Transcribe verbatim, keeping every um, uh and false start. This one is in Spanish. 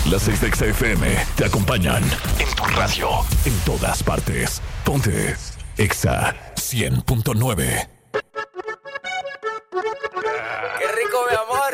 Las seis de Exa F M te acompañan en tu radio, en todas partes. Ponte Exa cien punto nueve.